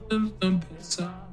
tentando pensar.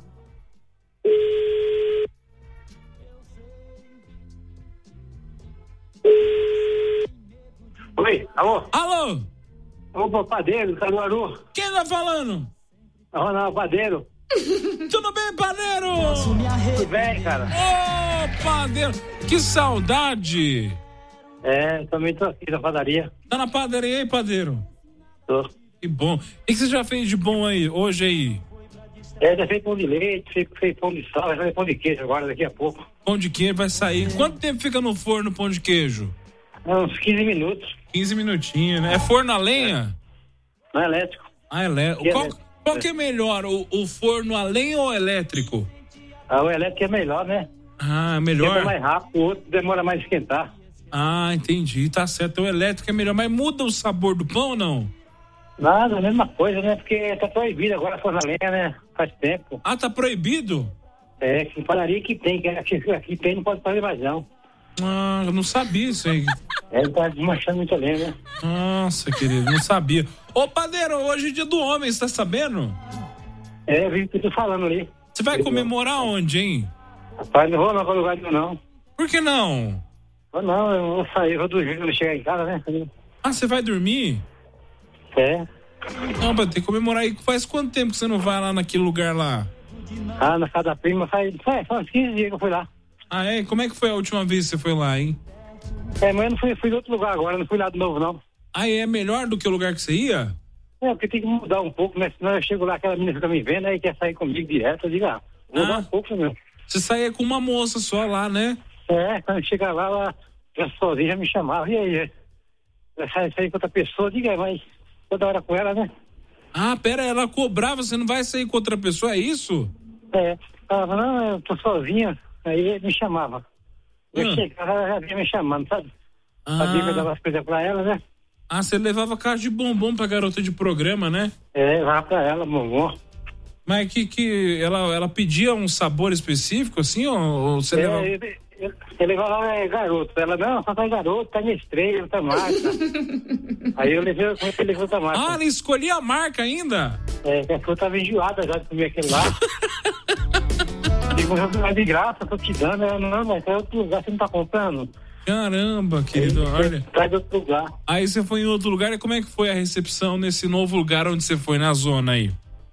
Oi, alô? Alô? Opa, padeiro, Caruaru. Quem tá falando? Ronaldo, padeiro. Tudo bem, padeiro? Tudo bem, cara? Ô, padeiro, que saudade. Também tô aqui na padaria. Tá na padaria aí, padeiro? Tô. Que bom. O que você já fez de bom aí, hoje aí? Já fez pão de leite, fez pão de sal, vai fazer pão de queijo agora, daqui a pouco. Pão de queijo vai sair. Quanto tempo fica no forno o pão de queijo? Uns 15 minutos. 15 minutinhos, né? É forno a lenha? Não é elétrico. Ah, elétrico. Qual que é melhor, o forno a lenha ou elétrico? O elétrico é melhor, né? Ah, melhor? Esquenta mais rápido, o outro demora mais a esquentar. Ah, entendi, tá certo. O elétrico é melhor, mas muda o sabor do pão ou não? Nada, a mesma coisa, né? Porque tá proibido agora forno a lenha, né? Faz tempo. Ah, tá proibido? Que padaria que tem, que aqui tem, não pode fazer mais não. Ah, eu não sabia isso aí. Ele tá desmanchando muito a lenha, né? Nossa, querido, não sabia. Ô, padeiro, hoje é dia do homem, você tá sabendo? Eu vi o que tu falando ali. Você vai comemorar onde, hein? Rapaz, não vou não pra lugar nenhum, não. Por que não? Não, eu vou sair, vou dormir quando chegar em casa, né? Ah, você vai dormir? Não, mas tem que comemorar aí. Faz quanto tempo que você não vai lá naquele lugar lá? Na casa da prima, faz uns 15 dias que eu fui lá. Ah, é? Como é que foi a última vez que você foi lá, hein? Mas eu não fui de outro lugar agora, não fui lá de novo, não. Ah, é melhor do que o lugar que você ia? Porque tem que mudar um pouco, né? Senão eu chego lá, aquela menina fica me vendo, aí quer sair comigo direto, eu digo, vou mudar um pouco, meu. Você saía com uma moça só lá, né? Quando chega lá, ela já sozinha já me chamava, e aí? Vai sair com outra pessoa, diga, mas toda hora com ela, né? Ah, pera, ela cobrava, você não vai sair com outra pessoa, é isso? Ela falava, não, eu tô sozinha, aí me chamava. Eu chegava, ela já vinha me chamando, sabe? Sabia que eu dava as coisas pra ela, né? Ah, você levava caixa de bombom pra garota de programa, né? Levava pra ela, bombom. Mas que ela pedia um sabor específico, assim, ou você levava... Eu levava garoto. Ela, não, só tá garoto, tá minha estrela, tá marca. Aí eu levei outra marca. Ah, ela escolhia a marca ainda? Porque eu tava enjoada já de comer aquele lá. Digo, eu de graça, tô te dando. Ela, não, mas é outro lugar, você não tá comprando? Caramba, querido, olha. Traz de outro lugar. Aí você foi em outro lugar, e como é que foi a recepção nesse novo lugar onde você foi, na zona aí?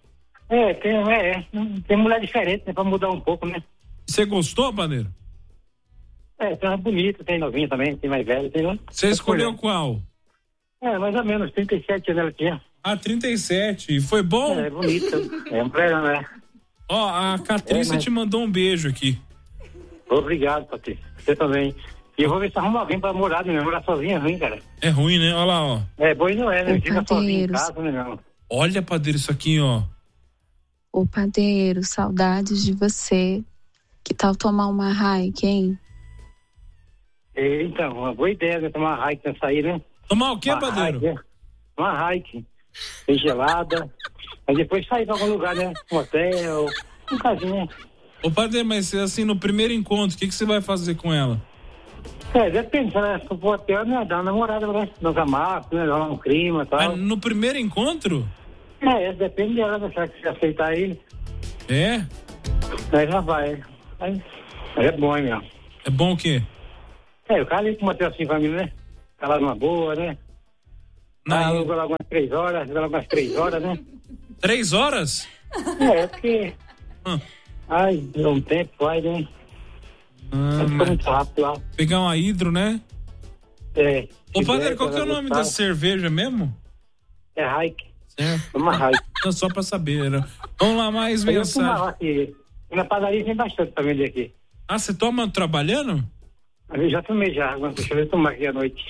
Tem mulher diferente, né, pra mudar um pouco, né? Você gostou, padeiro? Tem uma bonita, tem novinha também, tem mais velha, tem... Você escolheu qual? Mais ou menos, 37 anos ela tinha. Ah, 37, e foi bom? É bonita, né? Ó, a Catrícia te mandou um beijo aqui. Obrigado, Patrícia, você também. E eu vou ver se arruma alguém pra morar sozinha é ruim, cara. É ruim, né? Olha lá, ó. Bom não é, né? Fica sozinho em casa, né, não? Olha, padeiro, isso aqui, ó. Ô, padeiro, saudades de você. Que tal tomar uma Hike, hein? Então, uma boa ideia, né? Tomar uma Hike nessa aí, né? Tomar o quê, padeiro? Uma Hike. Bem gelada. Aí depois sair pra algum lugar, né? Um hotel, um casinha. Ô, padeiro, mas assim, no primeiro encontro, o que você vai fazer com ela? Depende, né? Se for pro hotel, né? Dá uma namorada, né? Dar camaco, né? Dar um clima e tal. Mas no primeiro encontro? Depende dela, né? Se você aceitar ele. Aí já vai. Aí é bom, hein, meu? É bom o quê? O cara ali com uma assim família, né? Tá lá numa boa, né? Alugou lá umas 3 horas, né? 3 horas? Porque... deu um tempo, vai, né? Ficou muito rápido lá. Pegar uma hidro, né? Ô, padeiro, qual que é o nome da cerveja mesmo? É Hike. Uma Hike. Não, só pra saber. Vamos lá, mais mensagem. Na padaria tem bastante pra vender aqui. Ah, você toma trabalhando? Eu já tomei já. Agora deixa eu ver tomar aqui à noite.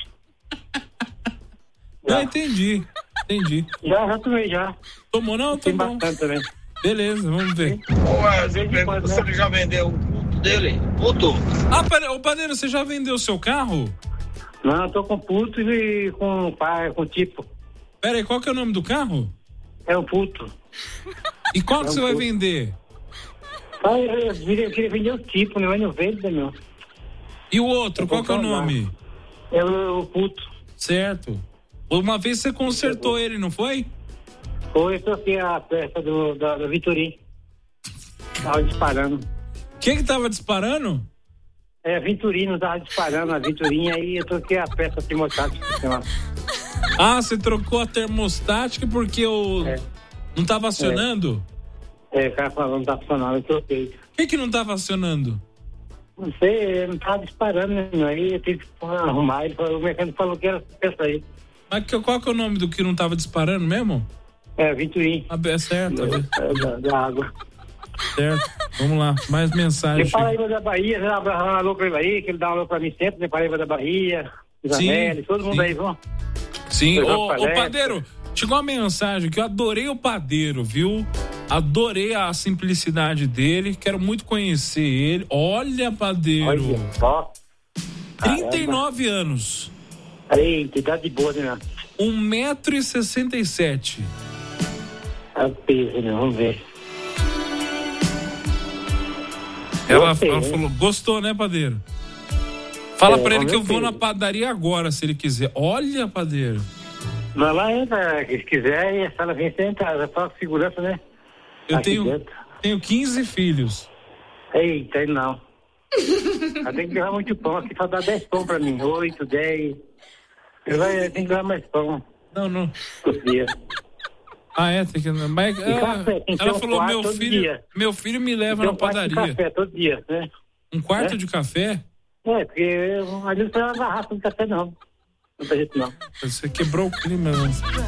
Entendi. Já tomei já. Tomou não? Tem bastante também. Beleza, vamos ver. Eu pergunto se ele já vendeu o puto dele. Puto. Ô, padeiro, você já vendeu o seu carro? Não, eu tô com puto e com tipo. Pera aí, qual que é o nome do carro? É um puto. E qual que você vai vender? Eu queria vender o tipo, né? Mas não vende, meu. E o outro, qual que é o nome? É o puto. Certo. Uma vez você consertou ele, não foi? Foi, eu troquei a peça da Vitorim. Tava disparando. Quem que tava disparando? A Vitorino tava disparando, a Vitorim, aí eu troquei a peça termostática. Você trocou a termostática porque não tava acionando? O cara falou não tá funcionando, eu troquei. Por que não tava acionando? Não sei, não tava disparando, né? Aí eu tive que arrumar, o mecânico falou que era peça aí. Mas qual que é o nome do que não tava disparando mesmo? Vitorim. É certo. Da água. Certo, vamos lá, mais mensagem. Paraíba da Bahia, já dá um alô pra ele aí, que ele dá um alô pra mim sempre, né? Paraíba da Bahia, Isabelle, todo mundo aí, vão. Sim, ô Padeiro, chegou uma mensagem que eu adorei o Padeiro, viu? Adorei a simplicidade dele, quero muito conhecer ele. Olha, Padeiro. Olha só. 39 anos. Eita, idade boa, né? 1,67 m. É o peso, né? Vamos ver. Ela falou, gostou, né, Padeiro? Fala pra ele que eu vou na padaria agora, se ele quiser. Olha, Padeiro. Vai lá, entra, se quiser, e a sala vem sentar, já fala com segurança, né? Eu tenho 15 filhos. Eita, não. Tem que levar muito pão, aqui só dá 10 pão pra mim, 8, 10. Tem que levar mais pão. Não. Por dia. Tem que... Mas, ela falou, meu filho me leva na padaria. Um café todo dia, né? Um quarto de café? Porque a gente não vai raça de café, não. Não tem jeito, não. Você quebrou o clima, né?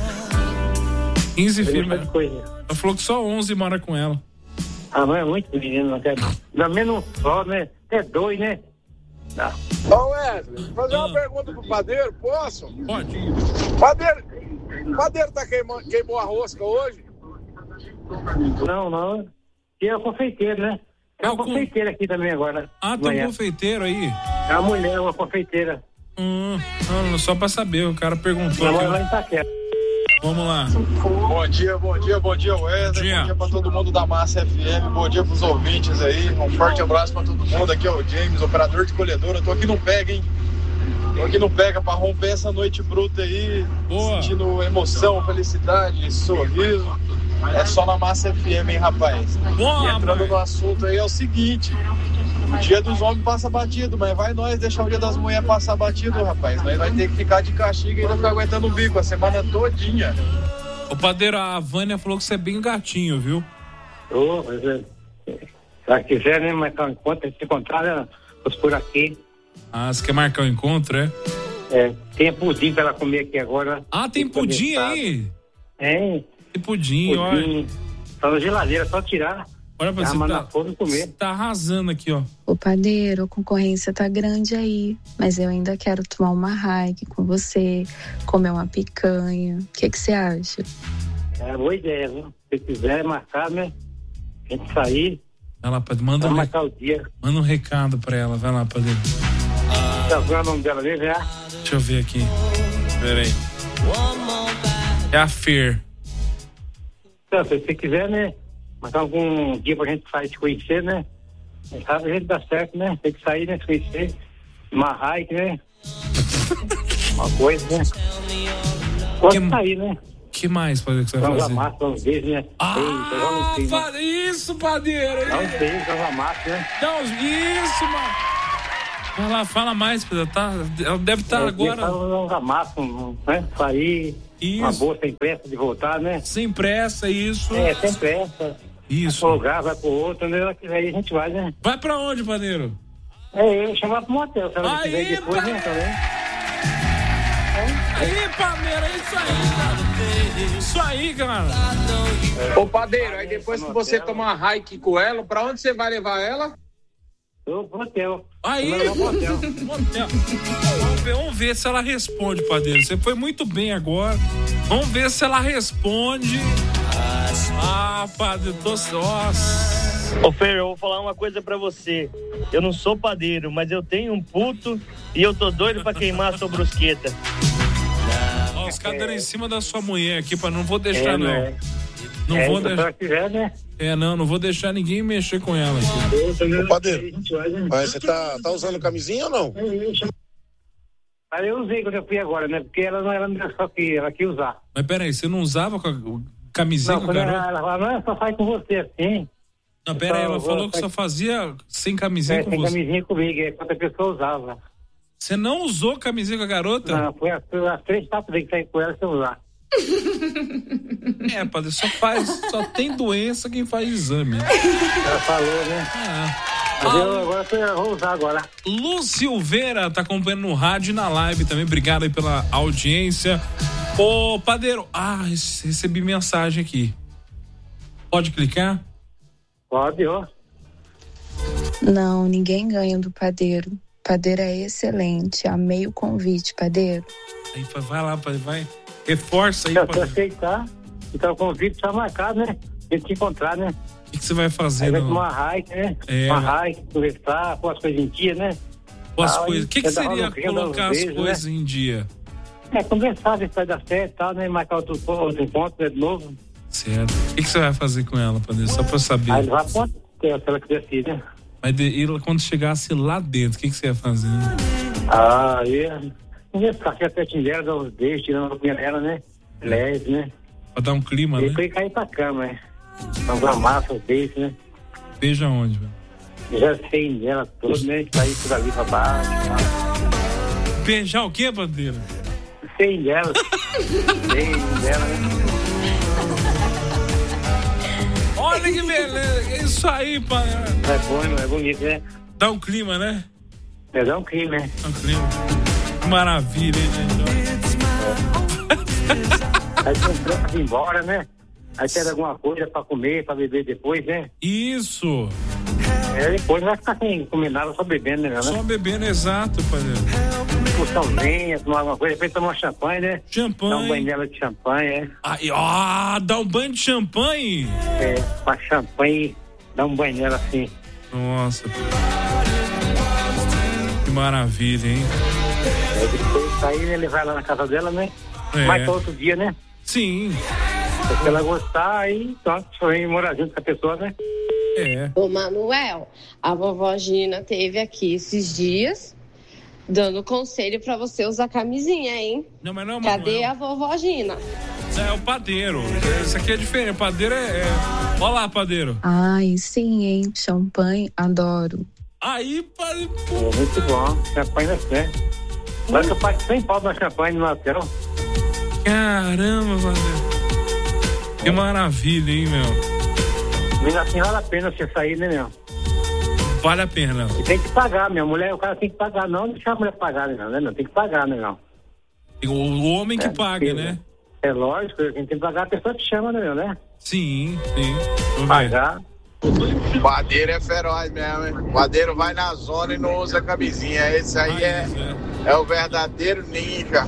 15 filhos. Ela falou que só 11 mora com ela. Não é muito menino, não quer não. Dá menos só, né? É 2, né? Não. Ô Wesley, fazer uma pergunta pro Padeiro, posso? Pode. Padeiro queimou a rosca hoje? Não. E é o confeiteiro, né? É uma confeiteira aqui também agora. Tem um confeiteiro aí? É uma mulher, uma confeiteira. Não, só pra saber, o cara perguntou. Lá em Itaquera. Vamos lá. Bom dia, Wesley. Bom dia pra todo mundo da Massa FM. Bom dia pros ouvintes aí. Um forte abraço pra todo mundo. Aqui é o James, operador de colhedora. Eu tô aqui no Pega, hein? Tô aqui no Pega pra romper essa noite bruta aí. Boa. Sentindo emoção, felicidade, sorriso. É só na Massa FM, hein, rapaz? Boa, e entrando no assunto aí é o seguinte. O dia dos homens passa batido, mas vai nós deixar o dia das mulheres passar batido, rapaz. Nós vai ter que ficar de castigo e ainda ficar aguentando o bico a semana todinha. Ô, Padeiro, a Vânia falou que você é bem gatinho, viu? Se quiser, né, marcar um encontro, se encontrar, né, por aqui. Você quer marcar um encontro, é? Tem pudim pra ela comer aqui agora. Tem pudim aí? Tem pudim, olha. Tá na geladeira, só tirar. Olha pra você, tá arrasando aqui, ó. Ô Padeiro, a concorrência tá grande aí, mas eu ainda quero tomar uma hike com você, comer uma picanha. O que você acha? Boa ideia, viu? Se quiser marcar, né? A gente sair. Vai lá, Padeiro, manda um recado pra ela, vai lá, Padeiro. Tá vendo o nome dela mesmo, já? Deixa eu ver aqui. Pera aí. É a Fer. Então, se você quiser, né? Marcar algum dia pra gente sair se conhecer, né? Sabe, a gente dá certo, né? Tem que sair, né? Se conhecer. Uma hike, né? Uma coisa, né? Pode sair, né? Que mais, Padeiro, que você vai fazer? Vamos amar, vamos ver, né? Isso, Padeiro! Dá uns beijos, vamos amar, né? Isso, mano! Vai lá, fala mais, Pedro. Ela deve estar agora. Vamos amar, né? Sair. Isso. Uma boa, sem pressa de voltar, né? Sem pressa, isso. Sem pressa. Isso. Vai pro lugar, vai pro outro, né? Aí a gente vai, né? Vai pra onde, Padeiro? Eu chamar pro motel, se ela quiser depois, né? Também. Aí, Padeiro, é isso aí, cara. Isso aí, cara. Ô, Padeiro, aí depois que você tomar uma hike com ela, pra onde você vai levar ela? Pro motel. Aí, motel. Vamos ver se ela responde, Padeiro. Você foi muito bem agora. Vamos ver se ela responde. Padeiro, nossa. Ô, Fer, eu vou falar uma coisa pra você. Eu não sou padeiro, mas eu tenho um puto e eu tô doido pra queimar a sua brusqueta. Os caras deram em cima da sua mulher aqui, não vou deixar, não. Não vou deixar. Quiser, né? Não vou deixar ninguém mexer com ela aqui. Ô, Padeiro, mas você tá usando camisinha ou não? Eu usei quando eu fui agora, né? Porque ela não era só que ela quis usar. Mas peraí, você não usava camisinha com a garota? Ela falou, não, só sai com você assim. Não, pera aí, ela falou que só fazia sem camisinha com sem você. Sem camisinha comigo, outra pessoa usava. Você não usou camisinha com a garota? Não, foi as 3 tapas que saí com ela sem usar. Padre, só tem doença quem faz exame. Ela falou, né? Mas eu vou usar agora. Lu Silveira tá acompanhando no rádio e na live também. Obrigado aí pela audiência. Ô, padeiro, recebi mensagem aqui. Pode clicar? Pode, ó. Não, ninguém ganha do padeiro. Padeiro é excelente. Amei o convite, padeiro. Aí, vai lá, padeiro, vai. Reforça aí, padeiro. Se aceitar, então o convite tá marcado, né? A gente se encontrar, né? O que você vai fazer? Vai tomar hike, né? Uma hike, conversar, pôr as coisas em dia, né? O que seria colocar as coisas em dia? Conversar, ver se vai dar certo e tal, né? Marcar outro encontro, né? De novo. Certo. O que você vai fazer com ela, padeiro? Só pra eu saber. Aí ele vai pra se ela quiser assim, né? Mas quando chegasse lá dentro, o que você ia fazer? Eu ia ficar aqui pertinho dela, dar uns beijos, tirando a roupinha dela, né? Leve, né? Pra dar um clima, né? E depois cair pra cama, né? Pra massa, os beijos, né? Beijo aonde, velho? Já sei dela toda, né? Cair tudo ali pra baixo. Beijar o quê, bandeira? Sei dela. Sei dela, né? Olha que beleza, é isso aí, pai. É bom, é bonito, né? Dá um clima, né? Dá um clima, né? Dá um clima. Que maravilha, hein, gente? Aí tem um tempo de ir embora, né? Aí tem alguma coisa pra comer, pra beber depois, né? Isso. Depois não vai ficar sem comer nada, só bebendo, né? Só bebendo, exato, padre. Puxar um lenha, tomar alguma coisa, depois tomar champanhe, né? Champanhe. Dar um banho nela de champanhe, dá um banho de champanhe? Com a champanhe, dá um banho nela assim. Nossa. Que maravilha, hein? Depois sair, ele vai lá na casa dela, né? Mais outro dia, né? Sim. Se ela gostar, aí pronto, foi morar junto com a pessoa, né? Ô Manuel, a vovó Gina teve aqui esses dias dando conselho pra você usar camisinha, hein? Não, mas não, Cadê a vovó Gina? É o padeiro. Isso aqui é diferente. O padeiro Olha lá, padeiro. Ai, sim, hein? Champanhe, adoro. Aí, padeiro. Muito bom. Champanhe é certo. Agora que eu pago 100 pau na champanhe no hotel. Caramba, padeiro. Que maravilha, hein, meu? Mas assim vale a pena você sair, né, meu? Vale a pena. E tem que pagar, minha mulher, o cara tem que pagar, não deixar a mulher pagar, né, não? Tem que pagar, né, não? O homem que paga, né? É lógico, quem tem que pagar, a pessoa te chama, né, meu, né? Sim. Pagar. O padeiro é feroz mesmo, hein? O padeiro vai na zona e não usa camisinha. Esse aí é o verdadeiro ninja.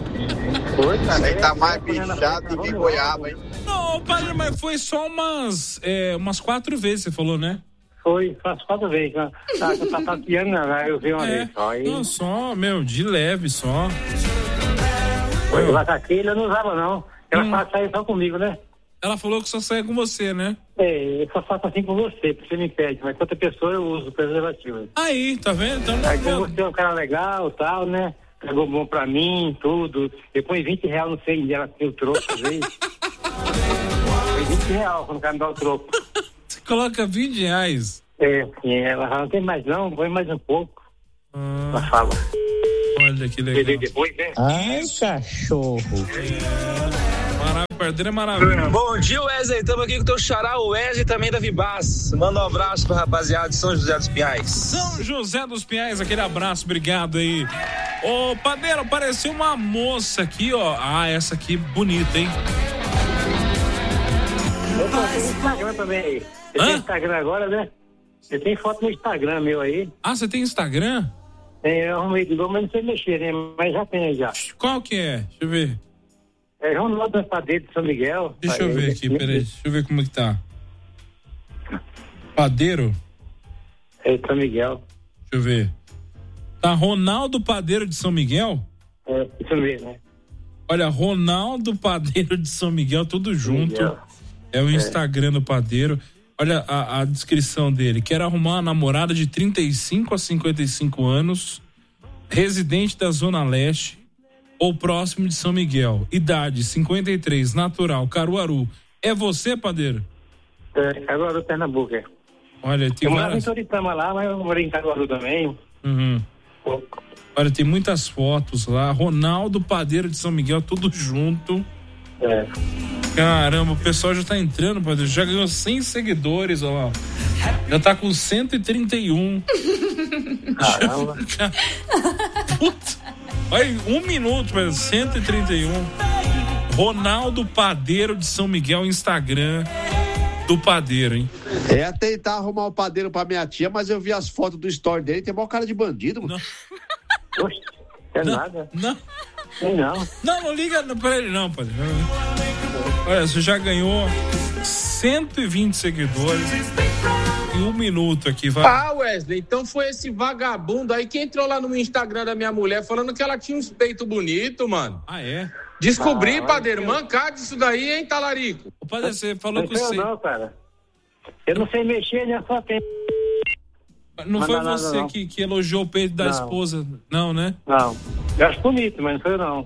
Esse aí tá mais bichado do que goiaba, hein? Não, padre, mas foi só umas 4 vezes, você falou, né? Foi, faz 4 vezes. Tá tateando, né? Eu vi uma vez só. Aí... Não, só, de leve, só. Lá com aquele eu não usava, não. Ela saiu só comigo, né? Ela falou que só saia com você, né? Eu só faço assim com você me pede. Mas com outra pessoa eu uso preservativo. Aí, tá vendo? Então, aí como você é um cara legal e tal, né? Pegou bom pra mim, tudo. Eu ponho R$20 no feio dela, assim, o troco, às vezes. Foi R$20 quando o cara me dá o troco. Você coloca R$20? Ela não tem mais não, põe mais um pouco. Ela fala. Olha que legal. Depois, né? Ai, cachorro. Padeiro é maravilha. Bom dia, Wesley. Estamos aqui com o teu xará, o Wesley, também da Vibas. Manda um abraço pra rapaziada de São José dos Pinhais. São José dos Pinhais, aquele abraço, obrigado aí. Ô, padeiro, apareceu uma moça aqui, ó. Essa aqui bonita, hein? Eu tô no Instagram também aí. Você tem Instagram agora, né? Você tem foto no Instagram meu aí. Você tem Instagram? Eu arrumei de novo, mas não sei mexer, né? Mas já tem aí já. Qual que é? Deixa eu ver. É Ronaldo Padeiro de São Miguel. Deixa eu ver aqui, peraí. Deixa eu ver como é que tá. Padeiro? É de São Miguel. Deixa eu ver. Tá Ronaldo Padeiro de São Miguel? Isso mesmo, né? Olha, Ronaldo Padeiro de São Miguel, tudo junto. É o Instagram do Padeiro. Olha a descrição dele. Quer arrumar uma namorada de 35 a 55 anos, residente da Zona Leste ou próximo de São Miguel. Idade 53, natural, Caruaru. É você, padeiro? Caruaru, Pernambuco. Olha, tem eu morava em Toritama lá, mas eu morei em Caruaru também. Uhum. Olha, tem muitas fotos lá. Ronaldo Padeiro de São Miguel, tudo junto. Caramba, o pessoal já tá entrando, padeiro. Já ganhou 100 seguidores, ó. Já tá com 131. Caramba. Putz. Olha, 1 minuto, mas 131. Ronaldo Padeiro de São Miguel, Instagram do padeiro, hein? Tentar arrumar o padeiro pra minha tia, mas eu vi as fotos do story dele, tem maior cara de bandido, mano. Oxe, é nada. Não. Não liga pra ele não, padeiro. Olha, você já ganhou 120 seguidores em 1 minuto aqui, vai. Ah, Wesley, então foi esse vagabundo aí que entrou lá no Instagram da minha mulher falando que ela tinha uns peitos bonitos, mano. Ah, é? Descobri, padeiro, mancado isso daí, hein, talarico? O padeiro, você falou que você... Não, cara. Eu não sei mexer, né? Só tem... Não foi você que elogiou o peito da esposa, não, né? Não. Eu acho bonito, mas não foi eu, não.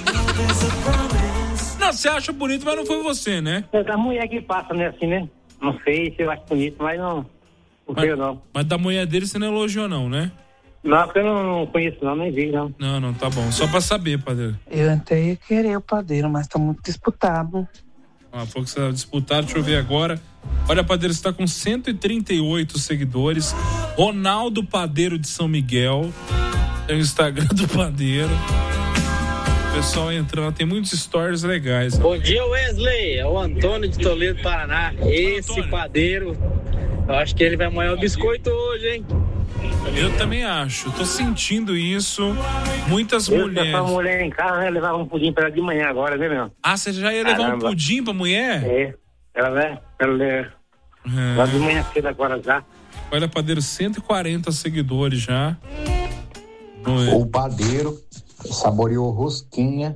Não, você acha bonito, mas não foi você, né? É da mulher que passa, né, assim, né? Não sei se eu acho bonito, mas não foi eu, não. Mas da mulher dele você não elogiou, não, né? Não, porque eu não conheço, não, nem vi, não. Não, tá bom. Só pra saber, padeiro. Eu até ia querer o padeiro, mas tá muito disputado. Pouco você tá disputado, deixa eu ver agora. Olha, padeiro, você tá com 138 seguidores. Ronaldo Padeiro de São Miguel. É o Instagram do padeiro. O pessoal entrando, tem muitos stories legais. Bom dia, Wesley. É o Antônio de Toledo, Paraná. Esse padeiro, eu acho que ele vai moer o biscoito hoje, hein? Eu também acho, tô sentindo isso. Muitas mulheres. Uma mulher em casa, né? Levava um pudim pra ela de manhã agora, né, meu? Ah, você já ia levar um pudim pra mulher? É. Ela lá de manhã cedo agora já. Olha, padeiro, 140 seguidores já. O padeiro saboreou rosquinha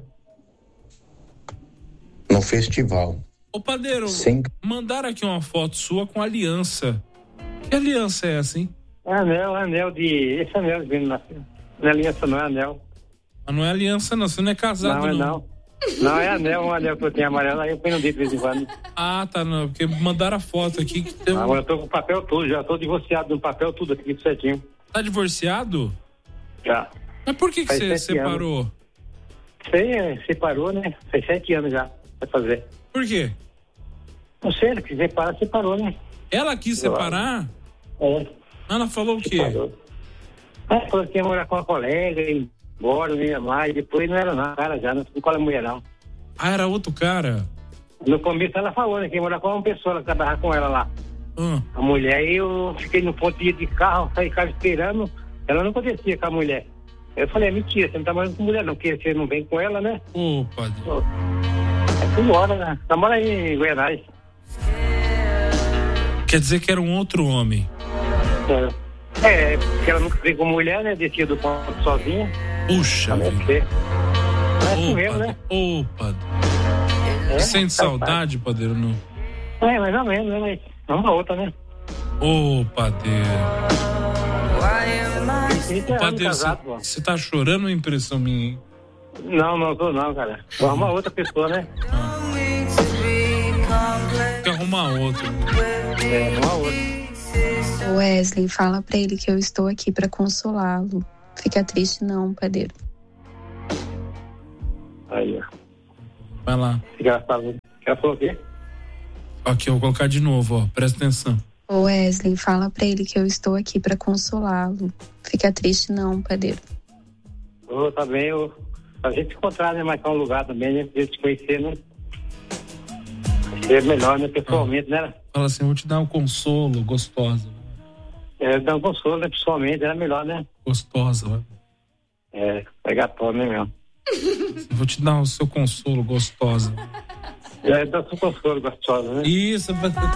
no festival. Ô, padeiro, mandaram aqui uma foto sua com aliança. Que aliança é essa, hein? Anel de... Esse anel vindo na... Não é aliança, não é anel. Mas não é aliança, não. Você não é casado, não. Não, é anel, um anel que eu tenho amarelo, aí eu ponho no dedo de vez em quando. Ah, tá, não. Porque mandaram a foto aqui que tem... Agora eu tô com o papel todo, já tô divorciado do papel tudo aqui, certinho. Tá divorciado? Já. Mas por que você separou? Você separou, né? Faz 7 anos já, vai fazer. Por quê? Não sei, ela quis separar, separou, né? Ela quis separar? É. Ela falou o quê? Ela falou que ia morar com uma colega, ir embora, não ia mais, depois não era nada, cara, já, não sei qual é a mulher, não. Ah, era outro cara? No começo ela falou, né, que ia morar com uma pessoa, ela trabalhava com ela lá. A mulher, aí eu fiquei no ponto de carro, saí de casa esperando, ela não acontecia com a mulher. Eu falei, mentira, você não tá morando com mulher não, porque você não vem com ela, né? Opa. É tudo hora, né? Tá morando aí em Goiás. Quer dizer que era um outro homem? Porque ela nunca veio com mulher, né? Descia do ponto sozinha. Puxa vida. É assim mesmo, né? Opa. Sente saudade, padeiro, não? É, mais ou menos, né? Mas uma outra, né? Ô, padeiro. Padeiro, você tá chorando ou é impressão minha, hein? Não tô não, cara. Vou arrumar outra pessoa, né? Tem que arrumar outra. Arrumar outra. Wesley, fala pra ele que eu estou aqui pra consolá-lo. Fica triste não, padeiro. Aí, ó. Vai lá. Quer falar o quê? Aqui, eu vou colocar de novo, ó. Presta atenção. Wesley, fala pra ele que eu estou aqui pra consolá-lo. Fica triste não, padeiro. Tá bem, a gente se encontrar, né? Marcar um lugar também, né? Pra gente conhecer, né? É melhor, né? Pessoalmente, né? Fala assim, eu vou te dar um consolo, gostosa. Dar um consolo, né? Pessoalmente, era melhor, né? Gostosa, ó. Pegatório, né, meu? Eu vou te dar o seu consolo, gostosa. Dá o seu consolo, gostosa, né? Isso,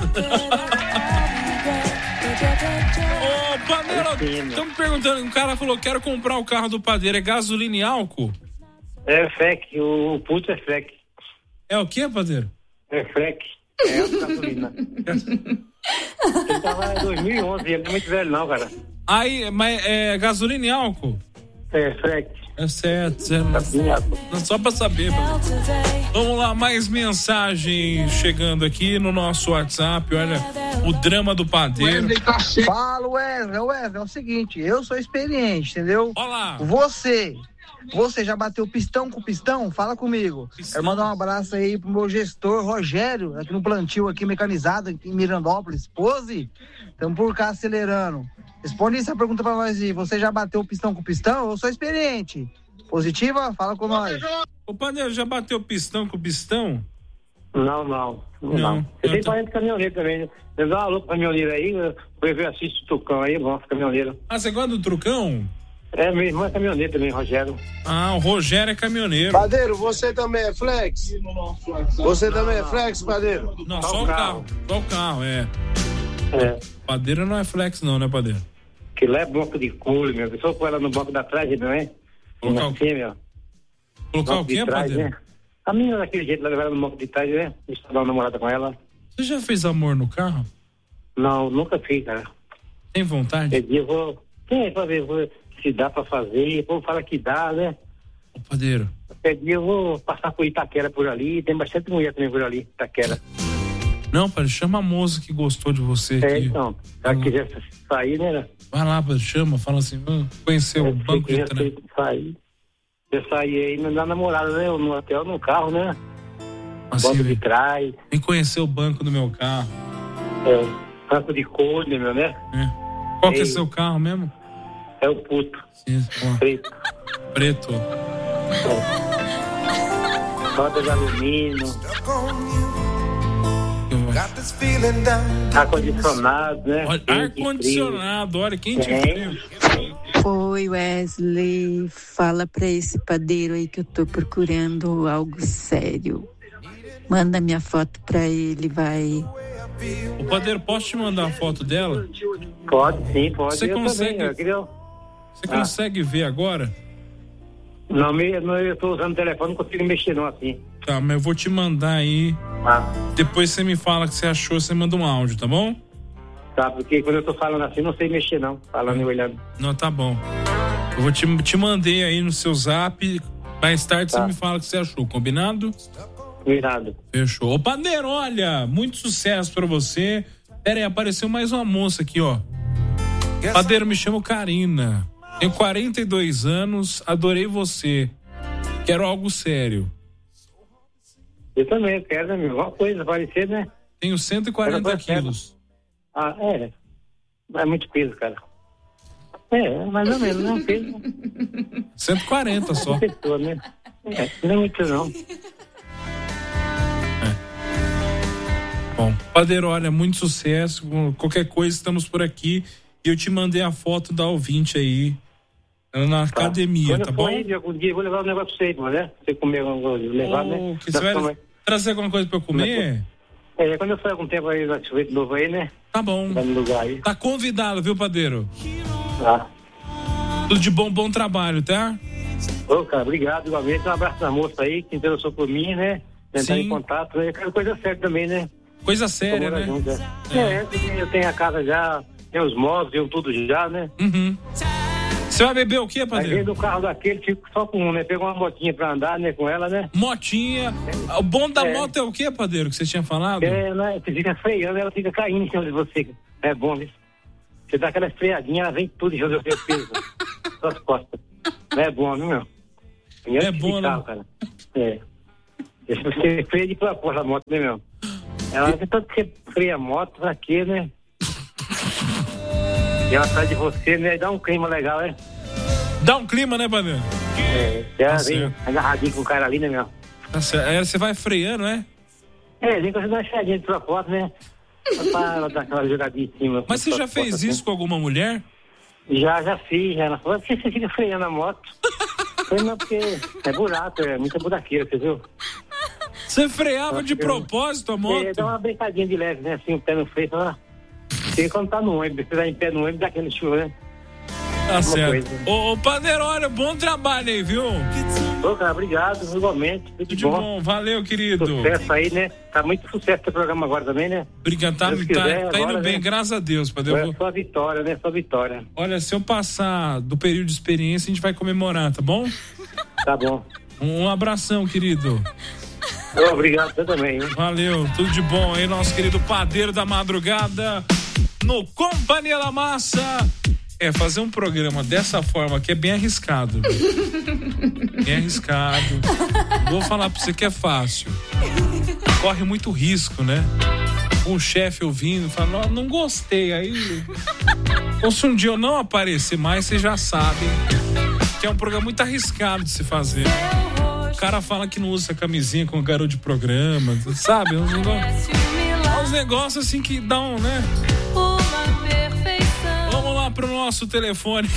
Ô, padeiro, estamos perguntando, um cara falou, quero comprar o carro do padeiro, é gasolina e álcool? É FREC, o puto é FREC. É o que, padeiro? É FREC, é a gasolina. Ele tava em 2011, ele não é muito velho não, cara. Aí, mas é gasolina e álcool? É FREC. É certo. Só pra saber. Vamos lá, mais mensagem chegando aqui no nosso WhatsApp. Olha, o drama do padeiro. Fala, Wesley, é o seguinte, eu sou experiente, entendeu? Olá. Você já bateu pistão com pistão? Fala comigo. Quero mandar um abraço aí pro meu gestor, Rogério, aqui no plantio, aqui mecanizado, aqui em Mirandópolis. Pose, estamos por cá acelerando. Responde essa pergunta pra nós aí. Você já bateu pistão com pistão? Eu sou experiente. Positiva? Fala com nós. Ô, padeiro, já bateu pistão com pistão? Não. Você tem parente caminhoneiro também, né? Você dá uma louca caminhoneiro aí, eu assisto o Trucão aí, bom, caminhoneiro. Ah, você gosta do Trucão? É, meu irmão é caminhoneiro também, Rogério. Ah, o Rogério é caminhoneiro. Padeiro, você também é flex? Você também é flex, padeiro? Não, só o carro. Só o carro, é. Padeiro não é flex não, né, padeiro? Que lá é banco de couro, meu. Eu só com ela no banco da trás, não é? Colocar o quê, padeiro? Né? A menina daquele jeito, levar ela no banco de trás, né? Deixa eu dar uma namorada com ela. Você já fez amor no carro? Não, nunca fiz, cara. Tem vontade? Esse dia eu vou... pra ver se dá pra fazer. O povo fala que dá, né? Ô, padeiro. Esse dia eu vou passar por Itaquera por ali. Tem bastante mulher também por ali, Itaquera. Não, padre, chama a moça que gostou de você aqui. Então. Se ela quiser sair, né? Vai lá, padre, chama, fala assim, conhecer o banco de trás. Sair. Você sair aí, não dá namorada, né? No hotel, no carro, né? Assim, banco de trás. Vem conhecer o banco do meu carro. Banco de couro, meu, né? Qual que é seu carro mesmo? É o puto. Sim, Preto. Roda de alumínio. Ar-condicionado, né? Ar-condicionado, olha, quente e frio. Oi, Wesley. Fala pra esse padeiro aí que eu tô procurando algo sério. Manda minha foto pra ele, vai. O padeiro, posso te mandar a foto dela? Pode, sim, pode. Você consegue ver agora? Não, eu tô usando o telefone, não consigo mexer não assim. Tá, mas eu vou te mandar aí. Depois você me fala o que você achou, você manda um áudio, tá bom? Tá, porque quando eu tô falando assim, não sei mexer não, falando e olhando. Não, tá bom. Eu vou te mandei aí no seu zap, mais tarde você me fala o que você achou, combinado? Combinado. Fechou. Ô, padeiro, olha, muito sucesso pra você. Pera aí, apareceu mais uma moça aqui, ó. Padeiro, me chamo Karina. Tenho 42 anos, adorei você. Quero algo sério. Eu também quero, né, meu? Uma coisa, parecer, né? Tenho 140 quilos. Ah, é? Não é muito peso, cara. É, mais ou menos, né? Peso. 140 só. Pessoa, né? Não é muito, não. Bom, padeiro, olha, muito sucesso. Qualquer coisa, estamos por aqui. E eu te mandei a foto da ouvinte aí na academia, quando tá bom? Aí, algum dia eu vou levar um negócio pra você, mano, né? Você comer alguma coisa, levar, né? Você vai trazer alguma coisa pra eu comer? Quando eu for algum tempo aí, vai chover de novo aí, né? Tá bom. Vai no lugar aí. Tá convidado, viu, padeiro? Tá. Tudo de bom trabalho, tá? Ô, cara, obrigado, igualmente. Um abraço na moça aí, que interessou por mim, né? Tentar em contato. Eu quero coisa séria também, né? Coisa séria, né? Junto, eu tenho a casa já, tenho os móveis, tenho tudo já, né? Uhum. Você vai beber o quê, padeiro? Aí dentro do carro daquele, fico só com um, né? Pegou uma motinha pra andar, né? Com ela, né? Motinha. O bom da moto é o quê, padeiro, que você tinha falado? Né? Você fica freando, ela fica caindo em cima de você. É bom, né? Você dá aquela freadinha, ela vem tudo e joga o seu peso. Suas costas. É bom, né, meu? É bom, né? Cara. Você freia de propósito a moto, né, meu? Ela tanto que você freia a moto, pra quê, né? E ela sai de você, né? Dá um clima legal, né? Dá um clima, né, padeiro? Já vem agarradinho com o cara ali, né, meu? Tá certo. Aí você vai freando, né? Vem com uma freadinha de propósito, né? Pra dar aquela jogadinha em cima. Mas você já fez isso com alguma mulher? Já fiz, já. Ela falou, por que você fica freando a moto? Foi não, porque é buraco, é muita buraqueira, você viu? Você freava de propósito a moto? Dá uma brincadinha de leve, né? Assim, o pé no freio, ó. Você quando tá no ônibus, você vai em pé no ônibus, dá aquele chuva, né? Tá certo. Ô, padeiro, olha, bom trabalho aí, viu? Ô, cara, obrigado, igualmente. Tudo de bom. Valeu, querido. Sucesso aí, né? Tá muito sucesso o programa agora também, né? Obrigado, tá indo bem, né? Graças a Deus, Padre. Só vitória, né? Só vitória. Olha, se eu passar do período de experiência, a gente vai comemorar, tá bom? Tá bom. Um abração, querido. Obrigado, você também. Hein? Valeu, tudo de bom aí, nosso querido padeiro da madrugada no Companhia da Massa. Fazer um programa dessa forma aqui é bem arriscado. Bem arriscado. Vou falar pra você que é fácil. Corre muito risco, né? Um chefe ouvindo, fala, não gostei. Aí, ou se um dia eu não aparecer mais, vocês já sabem que é um programa muito arriscado de se fazer. O cara fala que não usa camisinha com o garoto de programa, sabe? Uns negócios assim que dão, né? Vamos lá pro nosso telefone.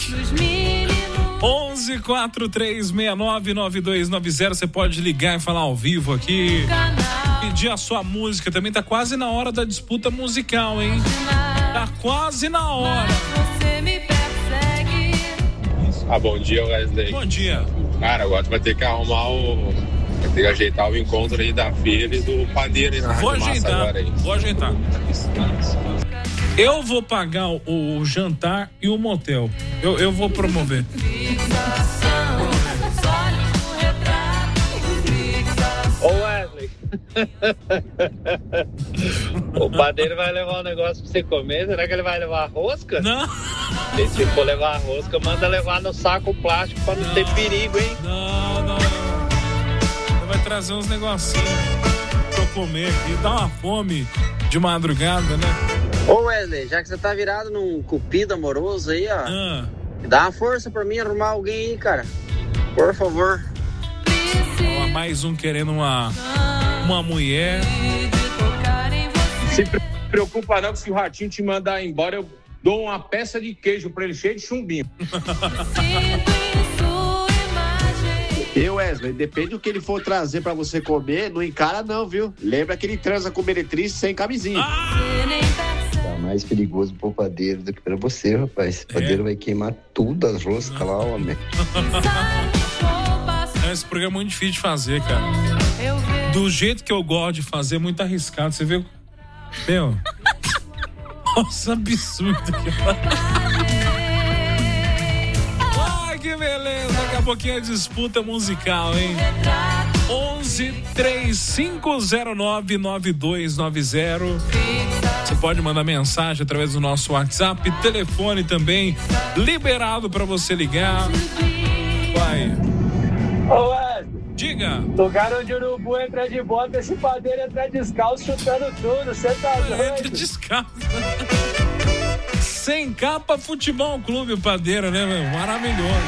11-4369-9290. Você pode ligar e falar ao vivo aqui. Pedir a sua música. Também tá quase na hora da disputa musical, hein? Tá quase na hora. Bom dia, Wesley. Bom dia. Cara, agora tu vai ter que arrumar vai ter que ajeitar o encontro aí da filha e do padeiro aí na Rádio Massa agora aí. Vou ajeitar. Eu vou pagar o jantar e o motel. Eu vou promover. Ô Wesley, o padeiro vai levar um negócio pra você comer, será que ele vai levar rosca? Não. E se for levar rosca, manda levar no saco plástico pra não ter perigo, hein? Não. Vai trazer uns negocinhos pra eu comer aqui, dá uma fome de madrugada, né? Ô Wesley, já que você tá virado num cupido amoroso aí, ó, dá uma força pra mim arrumar alguém aí, cara. Por favor. Mais um querendo uma mulher. Se preocupa não, que se o Ratinho te mandar embora, eu dou uma peça de queijo pra ele cheio de chumbinho. Wesley, depende do que ele for trazer pra você comer, não encara não, viu? Lembra que ele transa com meretriz sem camisinha. Tá mais perigoso pro padeiro do que pra você, rapaz. O padeiro vai queimar tudo as roscas lá, homem. Esse programa é muito difícil de fazer, cara. Do jeito que eu gosto de fazer, é muito arriscado. Você vê? Meu. Nossa, absurdo. Ai, que beleza. Daqui a pouquinho a disputa musical, hein? 11-3509-9290. Você pode mandar mensagem através do nosso WhatsApp. Telefone também liberado pra você ligar. Vai. Ô Wesley, diga. Lugar onde o urubu entra de bota, esse padeiro entra descalço chutando tudo, você tá doido? Entra descalço. Sem capa, Futebol Clube, o padeiro, né, meu? Maravilhoso.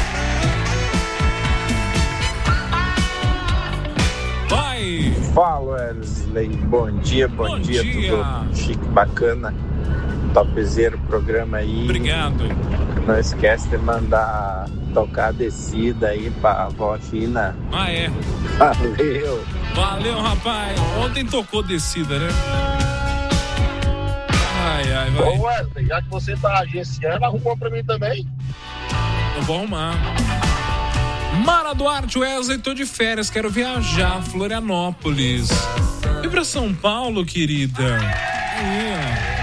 Vai. Fala, Wesley. Bom dia. Tudo chique, bacana. Topzera o programa aí. Obrigado. Não esquece de mandar tocar a descida aí pra avó China. É. Valeu, rapaz. Ontem tocou descida, né? Ai, vai. Ô Wesley, já que você tá agenciando, arrumou pra mim também? Eu vou arrumar. Mara Duarte, Wesley, tô de férias, quero viajar, Florianópolis. E pra São Paulo, querida? Aí, ó.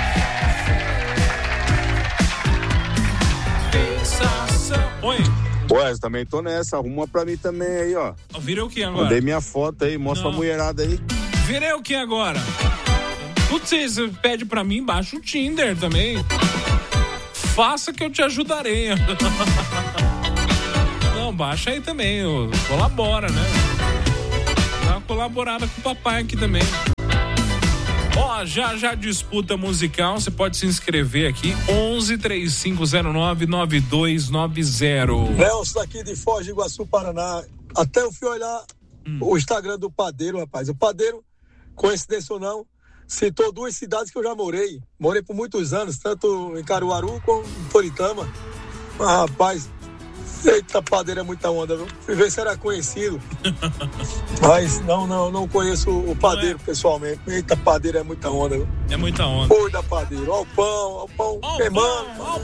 Oi. Ué, também tô nessa, arruma pra mim também aí, ó. Virei o que agora? Mandei minha foto aí, mostra a mulherada aí. Virei o que agora? Tudo vocês pedem pra mim, baixa o Tinder também. Faça que eu te ajudarei. Não, baixa aí também, colabora, né? Dá uma colaborada com o papai aqui também. Ó, já disputa musical, você pode se inscrever aqui, 11-3509-9290. Nelson daqui de Foz do Iguaçu, Paraná. Até eu fui olhar o Instagram do padeiro, rapaz. O padeiro, coincidência ou não, citou duas cidades que eu já morei. Morei por muitos anos, tanto em Caruaru como em Toritama. Mas, rapaz, eita, padeiro é muita onda, viu? Fui ver se era conhecido. Mas não conheço o padeiro pessoalmente. Eita, padeiro é muita onda, viu? É muita onda. Oi da padeiro, ó o pão queimando.